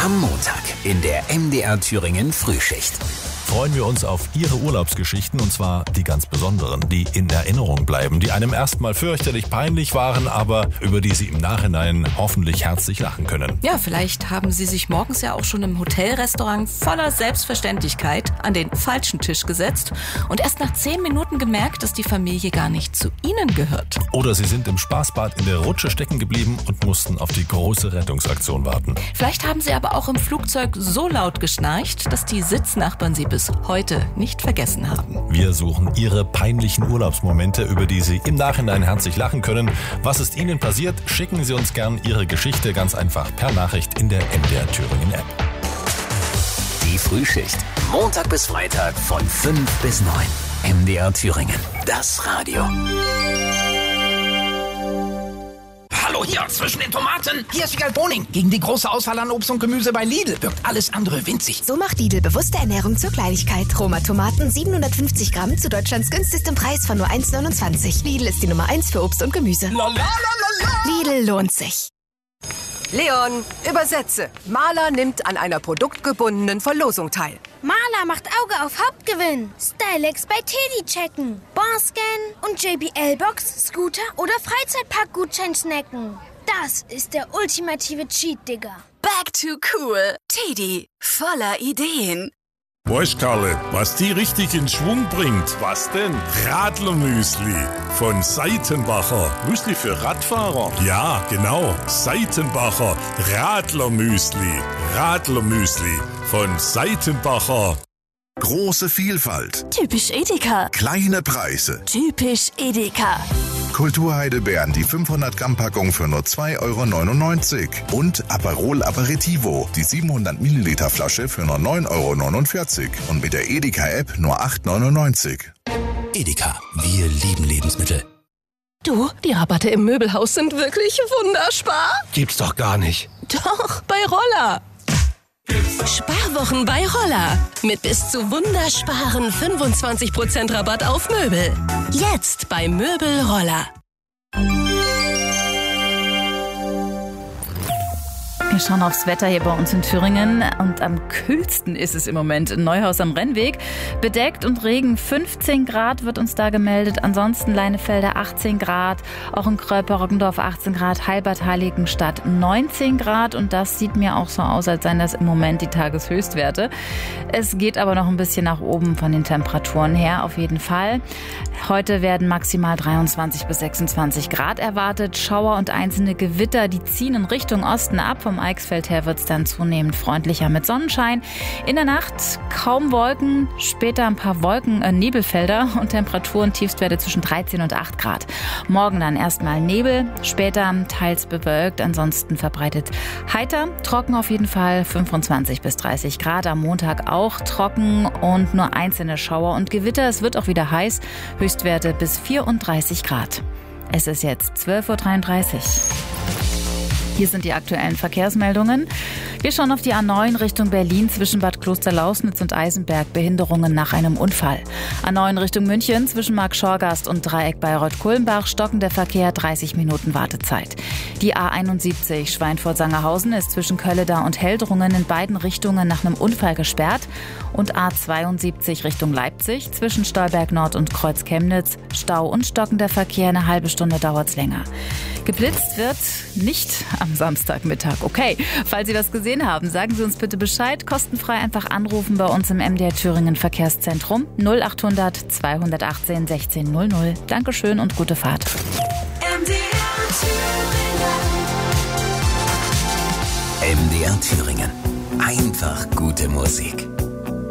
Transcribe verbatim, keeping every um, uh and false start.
Am Montag in der M D R Thüringen Frühschicht. Freuen wir uns auf Ihre Urlaubsgeschichten, und zwar die ganz besonderen, die in Erinnerung bleiben, die einem erstmal fürchterlich peinlich waren, aber über die Sie im Nachhinein hoffentlich herzlich lachen können. Ja, vielleicht haben Sie sich morgens ja auch schon im Hotelrestaurant voller Selbstverständlichkeit an den falschen Tisch gesetzt und erst nach zehn Minuten gemerkt, dass die Familie gar nicht zu Ihnen gehört. Oder Sie sind im Spaßbad in der Rutsche stecken geblieben und mussten auf die große Rettungsaktion warten. Vielleicht haben Sie aber auch im Flugzeug so laut geschnarcht, dass die Sitznachbarn Sie bis heute nicht vergessen haben. Wir suchen Ihre peinlichen Urlaubsmomente, über die Sie im Nachhinein herzlich lachen können. Was ist Ihnen passiert? Schicken Sie uns gern Ihre Geschichte ganz einfach per Nachricht in der M D R Thüringen App. Die Frühschicht. Montag bis Freitag von fünf bis neun. M D R Thüringen. Das Radio. Hallo hier, zwischen den Tomaten. Hier ist Wiegald Boning. Gegen die große Auswahl an Obst und Gemüse bei Lidl wirkt alles andere winzig. So macht Lidl bewusste Ernährung zur Kleinigkeit. Roma-Tomaten siebenhundertfünfzig Gramm zu Deutschlands günstigstem Preis von nur eins neunundzwanzig. Lidl ist die Nummer eins für Obst und Gemüse. La, la, la, la, la. Lidl lohnt sich. Leon, übersetze. Maler nimmt an einer produktgebundenen Verlosung teil. Maler macht Auge auf Hauptgewinn. Stylex bei Teddy checken. Barscan und J B L-Box, Scooter oder Freizeitpark-Gutschein snacken. Das ist der ultimative Cheat, Digga. Back to cool. Teddy, voller Ideen. Weißt, Karle, was die richtig in Schwung bringt? Was denn? Radlermüsli von Seitenbacher. Müsli für Radfahrer? Ja, genau. Seitenbacher Radlermüsli. Radlermüsli von Seitenbacher. Große Vielfalt. Typisch Edeka. Kleine Preise. Typisch Edeka. Kulturheidelbeeren, die fünfhundert Gramm Packung für nur zwei Euro neunundneunzig. Und Aperol Aperitivo, die siebenhundert Milliliter Flasche für nur neun Euro neunundvierzig. Und mit der Edeka-App nur acht Euro neunundneunzig. Edeka, wir lieben Lebensmittel. Du, die Rabatte im Möbelhaus sind wirklich wunderspar. Gibt's doch gar nicht. Doch, bei Roller. Sparwochen bei Roller. Mit bis zu wundersparen fünfundzwanzig Prozent Rabatt auf Möbel. Jetzt bei Möbel Roller. Wir schauen aufs Wetter hier bei uns in Thüringen und am kühlsten ist es im Moment in Neuhaus am Rennweg. Bedeckt und Regen, fünfzehn Grad wird uns da gemeldet. Ansonsten Leinefelder achtzehn Grad, auch in Kröper-Roggendorf achtzehn Grad, Heilbad-Heiligenstadt neunzehn Grad und das sieht mir auch so aus, als seien das im Moment die Tageshöchstwerte. Es geht aber noch ein bisschen nach oben von den Temperaturen her, auf jeden Fall. Heute werden maximal dreiundzwanzig bis sechsundzwanzig Grad erwartet. Schauer und einzelne Gewitter, die ziehen in Richtung Osten ab. Vom Eichsfeld her wird es dann zunehmend freundlicher mit Sonnenschein. In der Nacht kaum Wolken, später ein paar Wolken, äh, Nebelfelder und Temperaturen Tiefstwerte zwischen dreizehn und acht Grad. Morgen dann erstmal Nebel, später teils bewölkt, ansonsten verbreitet heiter. Trocken auf jeden Fall, fünfundzwanzig bis dreißig Grad. Am Montag auch trocken und nur einzelne Schauer und Gewitter. Es wird auch wieder heiß, Höchstwerte bis vierunddreißig Grad. Es ist jetzt zwölf Uhr dreiunddreißig. Hier sind die aktuellen Verkehrsmeldungen. Wir schauen auf die A neun Richtung Berlin zwischen Bad Klosterlausnitz und Eisenberg. Behinderungen nach einem Unfall. A neun Richtung München zwischen Markt-Schorgast und Dreieck Bayreuth-Kulmbach. Stockender Verkehr, dreißig Minuten Wartezeit. Die A einundsiebzig Schweinfurt-Sangerhausen ist zwischen Kölleda und Heldrungen in beiden Richtungen nach einem Unfall gesperrt. Und A zweiundsiebzig Richtung Leipzig zwischen Stolberg Nord und Kreuz Chemnitz. Stau und stockender Verkehr, eine halbe Stunde dauert's länger. Geblitzt wird nicht am Samstagmittag. Okay, falls Sie das gesehen haben, sagen Sie uns bitte Bescheid. Kostenfrei einfach anrufen bei uns im M D R Thüringen Verkehrszentrum null achthundert zweihundertachtzehn sechzehn null null. Dankeschön und gute Fahrt. M D R Thüringen. M D R Thüringen. Einfach gute Musik.